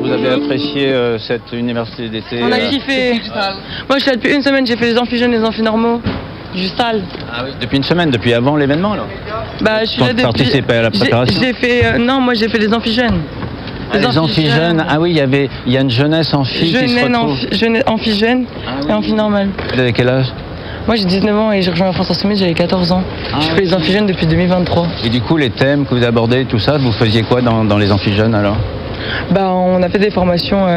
vous avez apprécié cette université d'été? On a kiffé. Moi je suis là depuis une semaine, j'ai fait les amphis jeunes, les amphis normaux. Du sale. Ah oui, depuis une semaine, depuis avant l'événement là? Bah je suis là depuis... participé à la préparation? J'ai fait... non, moi j'ai fait les amphis jeunes. Les amphis jeunes, ah oui, il y a une jeunesse amphi qui se retrouve. Jeune amphi jeune et amphi normal. Vous avez quel âge? Moi j'ai 19 ans et j'ai rejoint la France Insoumise, j'avais 14 ans. Je fais les amphis jeunes depuis 2023. Et du coup les thèmes que vous abordez, tout ça, vous faisiez quoi dans les amphis jeunes alors? Bah, on a fait des formations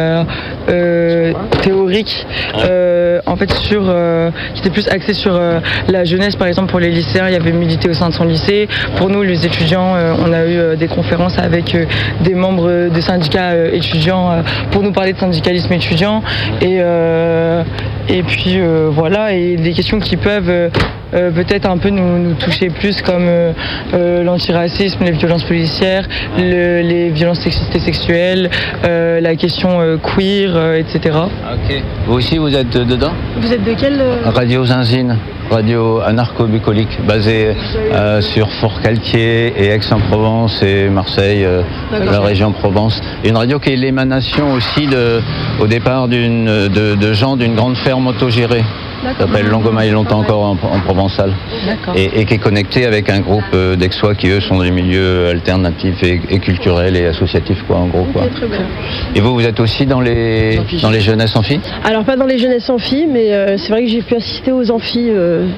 théoriques en fait qui étaient plus axées sur la jeunesse. Par exemple pour les lycéens, il y avait Militer au sein de son lycée. Pour nous les étudiants, on a eu des conférences avec des membres de syndicats étudiants pour nous parler de syndicalisme étudiant et puis voilà, et des questions qui peuvent peut-être un peu nous toucher plus comme l'antiracisme, les violences policières, les violences sexistes et sexuelles, la question queer, etc. Ok. Vous aussi vous êtes dedans? Vous êtes de quelle Radio Zinzine, radio anarcho-bucolique, basée sur Forcalquier et Aix-en-Provence et Marseille, la région Provence. Et une radio qui est l'émanation aussi au départ de gens d'une grande ferme autogérée. Ça s'appelle Longomaille longtemps encore en provençal. Et qui est connecté avec un groupe d'Aixois qui eux sont des milieux alternatifs et culturels et associatifs quoi en gros quoi. Okay, très bien. Et vous êtes aussi dans les jeunesses amphi? Alors pas dans les jeunesses amphi, mais c'est vrai que j'ai pu assister aux amphis,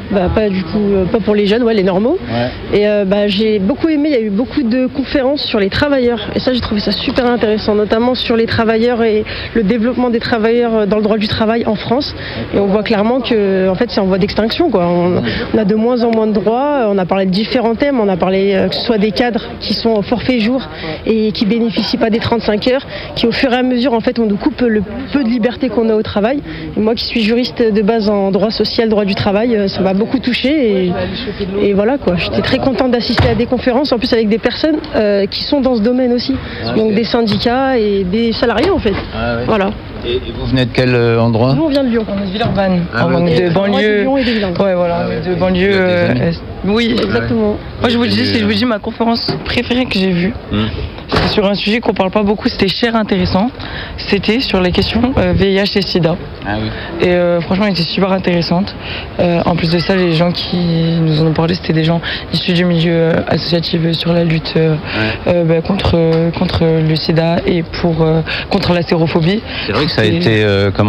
pas pour les jeunes, les normaux. Ouais. Et j'ai beaucoup aimé, il y a eu beaucoup de conférences sur les travailleurs. Et ça j'ai trouvé ça super intéressant, notamment sur les travailleurs et le développement des travailleurs dans le droit du travail en France. Et on voit clairement que en fait c'est en voie d'extinction quoi. On a de moins en moins de droits, on a parlé de différents thèmes, on a parlé que ce soit des cadres qui sont au forfait jour et qui bénéficient pas des 35 heures, qui au fur et à mesure en fait on nous coupe le peu de liberté qu'on a au travail. Et moi qui suis juriste de base en droit social, droit du travail, ça m'a beaucoup touchée et voilà quoi. J'étais très contente d'assister à des conférences en plus avec des personnes qui sont dans ce domaine aussi, donc des syndicats et des salariés en fait. Voilà. Et vous venez de quel endroit? Nous on vient de Lyon. On est de Villeurbanne, de banlieue. De Lyon et de Villeurbanne. Ouais voilà, de banlieue. Oui, exactement. Moi je vous dis ma conférence préférée que j'ai vue. C'est sur un sujet qu'on parle pas beaucoup, c'était cher intéressant. C'était sur les questions VIH et SIDA. Ah oui. Et franchement, elle était super intéressante. En plus de ça, les gens qui nous en ont parlé, c'était des gens issus du milieu associatif sur la lutte contre le SIDA et contre la sérophobie. C'est vrai que ça a été,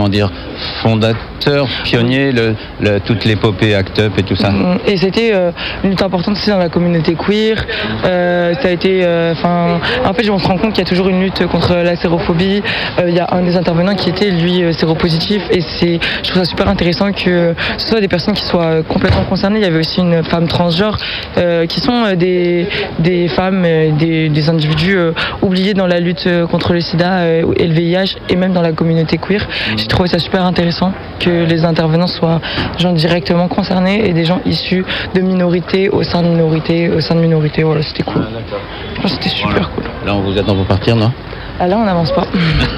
fondateur, pionnier, toute l'épopée ACT UP et tout ça. Et c'était une lutte importante aussi dans la communauté queer. Ça a été, en fait, on se rend compte qu'il y a toujours une lutte contre la sérophobie. Il y a un des intervenants qui était, lui, séropositif. Et je trouve ça super intéressant que ce soit des personnes qui soient complètement concernées. Il y avait aussi une femme transgenre qui sont des femmes, des individus oubliés dans la lutte contre le sida et le VIH et même dans la communauté queer. J'ai trouvé ça super intéressant que les intervenants soient des gens directement concernés et des gens issus de minorités au sein de minorités, Voilà, c'était cool. C'était super cool. Là, on vous attend pour partir, non? Ah là, on n'avance pas.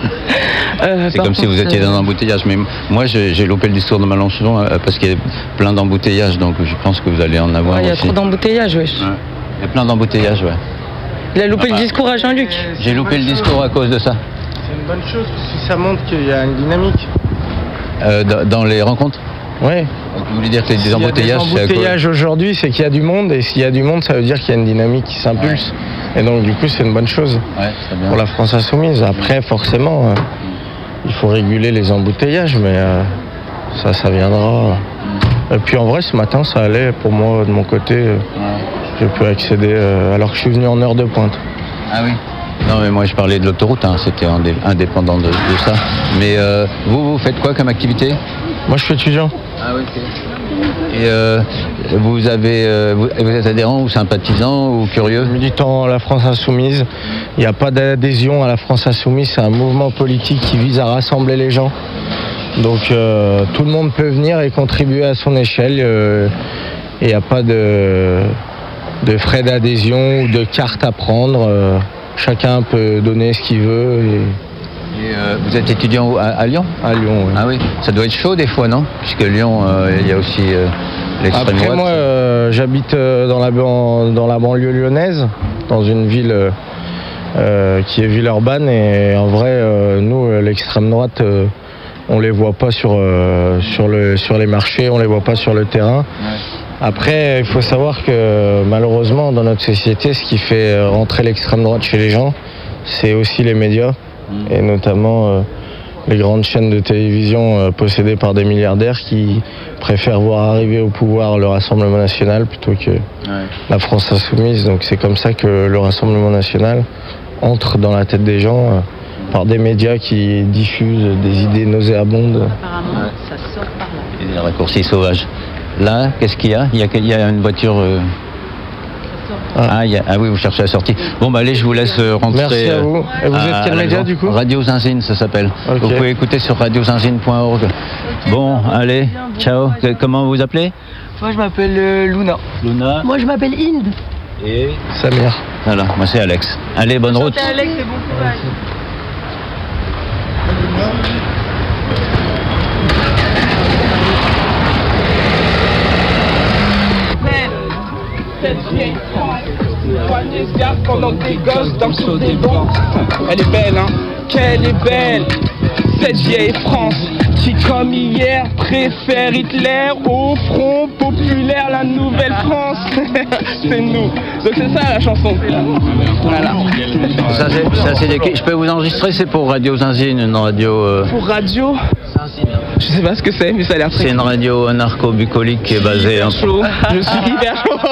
C'est comme si vous étiez dans un embouteillage. Mais moi, j'ai loupé le discours de Mélenchon parce qu'il y a plein d'embouteillages. Donc, je pense que vous allez en avoir aussi. Il y a trop d'embouteillages, wesh. Ouais. Il y a plein d'embouteillages, ouais. Il a loupé le discours à Jean-Luc. J'ai loupé le discours à cause de ça. C'est une bonne chose parce que ça montre qu'il y a une dynamique. Dans les rencontres? Oui. Vous voulez dire que les embouteillages, c'est à cause... L'embouteillage aujourd'hui, c'est qu'il y a du monde, et s'il y a du monde, ça veut dire qu'il y a une dynamique qui s'impulse. Ouais. Et donc, du coup, c'est une bonne chose pour la France Insoumise. Après, forcément, il faut réguler les embouteillages, mais ça viendra. Et puis, en vrai, ce matin, ça allait pour moi, de mon côté. Je peux accéder alors que je suis venu en heure de pointe. Ah oui. Non, mais moi, je parlais de l'autoroute, c'était indépendant de ça. Mais vous faites quoi comme activité? Moi, je suis étudiant. Ah oui, ok. Et vous êtes adhérent ou sympathisant ou curieux? Militant à la France Insoumise. Il n'y a pas d'adhésion à la France Insoumise. C'est un mouvement politique qui vise à rassembler les gens. Donc tout le monde peut venir et contribuer à son échelle. Et il n'y a pas de frais d'adhésion ou de carte à prendre. Chacun peut donner ce qu'il veut. Et vous êtes étudiant à Lyon? À Lyon, oui. Ah oui, ça doit être chaud des fois, non? Puisque Lyon, il y a aussi l'extrême droite. Après moi, j'habite dans la banlieue lyonnaise, dans une ville qui est Villeurbanne. Et en vrai, nous, l'extrême droite, on les voit pas sur les marchés, on les voit pas sur le terrain. Après, il faut savoir que malheureusement, dans notre société, ce qui fait rentrer l'extrême droite chez les gens, c'est aussi les médias, et notamment les grandes chaînes de télévision possédées par des milliardaires qui préfèrent voir arriver au pouvoir le Rassemblement national plutôt que la France insoumise. Donc c'est comme ça que le Rassemblement national entre dans la tête des gens par des médias qui diffusent des idées nauséabondes. Apparemment, ça sort par là. Et des raccourcis sauvages. Là, qu'est-ce qu'il y a ? Il y a une voiture... Ah oui, vous cherchez la sortie. Bon, bah allez, je vous laisse rentrer. Merci à vous. Et vous êtes quel média du coup ? Radio Zinzine, ça s'appelle. Okay. Vous pouvez écouter sur radiozinzine.org. Bon, allez, ciao. Comment vous vous appelez ? Moi, je m'appelle Luna. Luna. Moi, je m'appelle Inde. Et Samir. voilà, moi c'est Alex. Allez, bonne route. Alex et bon courage. Pendant que des gosses dansent sur des bancs. Elle est belle, hein. Qu'elle est belle, cette vieille France qui, comme hier, préfère Hitler au Front Populaire, la nouvelle France. C'est nous. Donc c'est ça la chanson. Voilà. Ça, je peux vous enregistrer, c'est pour Radio Zinzine, une radio... Pour radio, je sais pas ce que c'est, mais ça a l'air très... C'est une radio anarcho-bucolique qui est basée... Je suis hyper chaud.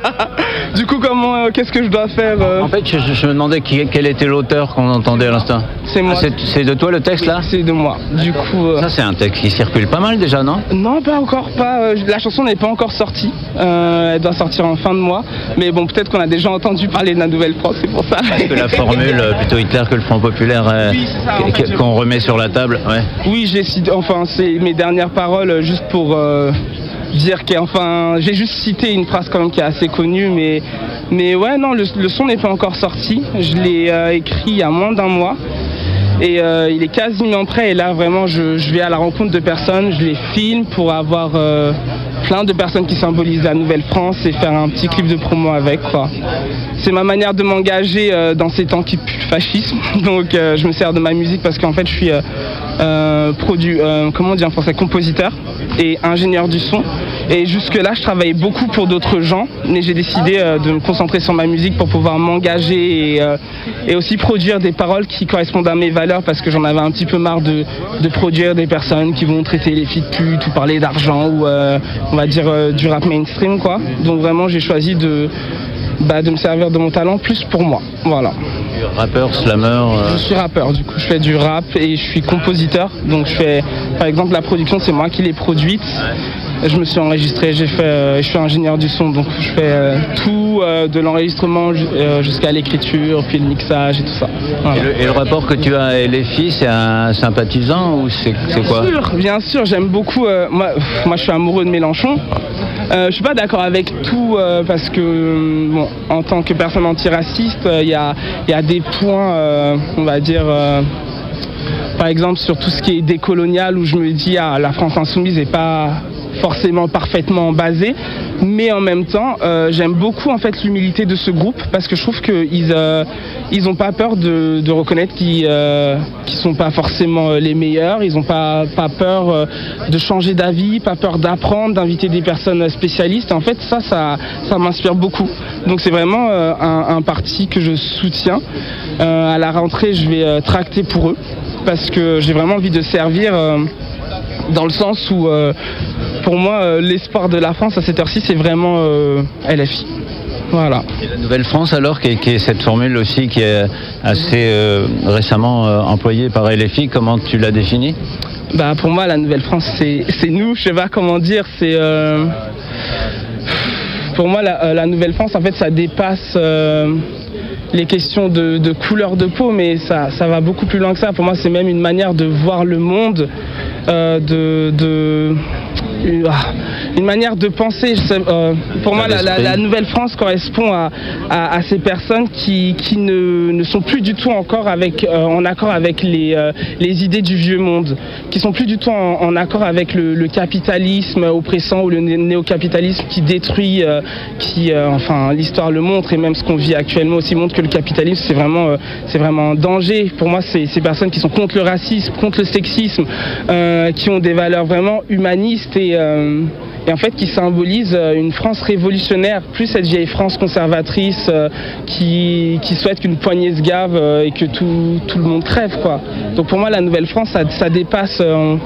Du coup, qu'est-ce que je dois faire En fait, je me demandais quel était l'auteur qu'on entendait à l'instant. C'est moi. C'est de toi le texte là ? C'est de moi. Du coup. Ça, c'est un texte qui circule pas mal déjà, non ? Non, pas encore. La chanson n'est pas encore sortie. Elle doit sortir en fin de mois. Mais bon, peut-être qu'on a déjà entendu parler de la Nouvelle-France, c'est pour ça. Parce que la formule, plutôt Hitler que le Front Populaire, qu'on remet sur la table, ouais. Oui, c'est mes dernières paroles juste pour. Dire j'ai juste cité une phrase quand même qui est assez connue, mais ouais, non, le son n'est pas encore sorti. Je l'ai écrit il y a moins d'un mois et il est quasiment prêt. Et là, vraiment, je vais à la rencontre de personnes, je les filme pour avoir plein de personnes qui symbolisent la Nouvelle-France et faire un petit clip de promo avec, quoi. C'est ma manière de m'engager dans ces temps qui puent le fascisme. Donc, je me sers de ma musique parce qu'en fait, je suis comment on dit en français, compositeur et ingénieur du son. Et jusque-là, je travaillais beaucoup pour d'autres gens, mais j'ai décidé de me concentrer sur ma musique pour pouvoir m'engager et aussi produire des paroles qui correspondent à mes valeurs, parce que j'en avais un petit peu marre de produire des personnes qui vont traiter les filles de pute ou parler d'argent ou on va dire du rap mainstream, quoi. Donc vraiment, j'ai choisi de me servir de mon talent plus pour moi. Voilà. Rappeur, slammer. Je suis rappeur, du coup je fais du rap et je suis compositeur. Donc je fais, par exemple, la production, c'est moi qui l'ai produite. Je me suis enregistré, je suis ingénieur du son, donc je fais tout de l'enregistrement jusqu'à l'écriture, puis le mixage et tout ça. Voilà. Et le rapport que tu as avec les filles, c'est un sympathisant ou c'est quoi ? Bien sûr, j'aime beaucoup. Moi, je suis amoureux de Mélenchon. Je suis pas d'accord avec tout parce que, bon, en tant que personne antiraciste, il y a des points, on va dire. Par exemple, sur tout ce qui est décolonial, où je me dis, la France insoumise n'est pas forcément parfaitement basée, mais en même temps, j'aime beaucoup en fait l'humilité de ce groupe, parce que je trouve qu'ils n'ont pas peur de reconnaître qu'ils sont pas forcément les meilleurs. Ils n'ont pas peur de changer d'avis, pas peur d'apprendre, d'inviter des personnes spécialistes. Et en fait, ça m'inspire beaucoup. Donc c'est vraiment un parti que je soutiens. À la rentrée, je vais tracter pour eux, parce que j'ai vraiment envie de servir dans le sens où, pour moi, l'espoir de la France à cette heure-ci, c'est vraiment LFI. Voilà. Et la Nouvelle-France alors, qui est cette formule aussi qui est assez récemment employée par LFI, comment tu l'as définie ? Pour moi, la Nouvelle-France, c'est nous, je sais pas comment dire, c'est... Pour moi, la Nouvelle-France, en fait, ça dépasse... les questions de couleur de peau, mais ça va beaucoup plus loin que ça. Pour moi, c'est même une manière de voir le monde, une manière de penser. Pour moi, la Nouvelle France correspond à ces personnes qui ne sont plus du tout encore en accord avec les idées du vieux monde, qui sont plus du tout en accord avec le capitalisme oppressant ou le néo-capitalisme qui détruit, enfin l'histoire le montre et même ce qu'on vit actuellement aussi montre que le capitalisme c'est vraiment un danger. Pour moi, c'est ces personnes qui sont contre le racisme, contre le sexisme, qui ont des valeurs vraiment humanistes et en fait qui symbolise une France révolutionnaire, plus cette vieille France conservatrice qui souhaite qu'une poignée se gave et que tout le monde crève, quoi. Donc pour moi la Nouvelle France ça dépasse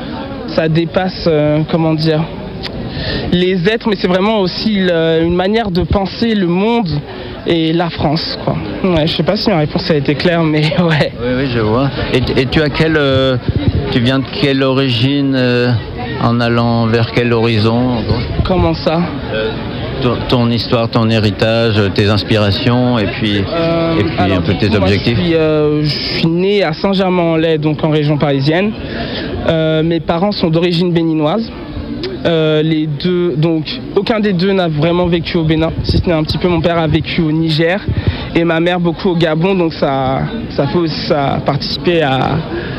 comment dire, les êtres, mais c'est vraiment aussi une manière de penser le monde et la France, quoi. Ouais, je sais pas si ma réponse a été claire, mais ouais. Oui, je vois. Et tu as tu viens de quelle origine en allant vers quel horizon? Comment ça? Ton histoire, ton héritage, tes inspirations et puis un peu tes objectifs. Je suis né à Saint-Germain-en-Laye, donc en région parisienne. Mes parents sont d'origine béninoise. Les deux, donc aucun des deux n'a vraiment vécu au Bénin, si ce n'est un petit peu. Mon père a vécu au Niger et ma mère beaucoup au Gabon, donc ça a participé à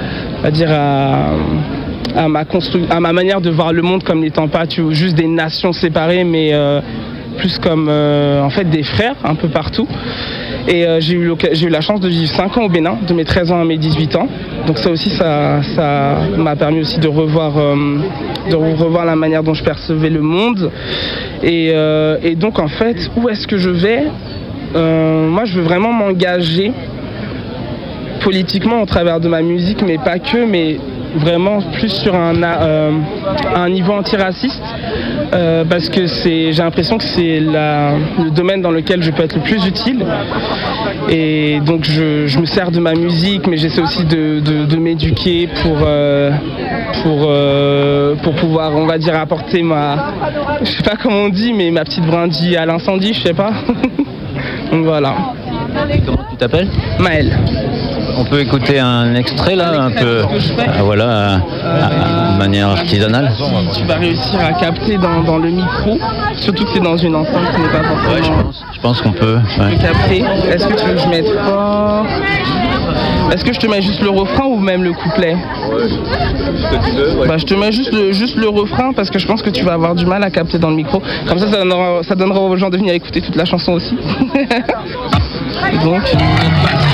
ma manière de voir le monde comme n'étant pas juste des nations séparées, mais plus comme en fait des frères un peu partout. Et j'ai eu la chance de vivre 5 ans au Bénin, de mes 13 ans à mes 18 ans. Donc ça aussi, ça m'a permis aussi de revoir la manière dont je percevais le monde. Et donc en fait, où est-ce que je vais? Moi, je veux vraiment m'engager politiquement au travers de ma musique, mais pas que, mais vraiment plus sur un niveau antiraciste, parce que j'ai l'impression que c'est le domaine dans lequel je peux être le plus utile. Et donc je me sers de ma musique, mais j'essaie aussi de m'éduquer pour pouvoir, on va dire, apporter je sais pas comment on dit, mais ma petite brindille à l'incendie, je sais pas. Donc voilà. Comment tu t'appelles? Maël. On peut écouter un extrait là, un peu, de manière artisanale. Tu vas réussir à capter dans le micro, surtout que c'est dans une enceinte qui n'est pas forcément... Ouais, je pense qu'on peut. Ouais. Capter. Est-ce que tu veux que je mette fort? Est-ce que je te mets juste le refrain ou même le couplet? Je te mets juste le refrain parce que je pense que tu vas avoir du mal à capter dans le micro. Comme ça donnera aux gens de venir écouter toute la chanson aussi. Donc...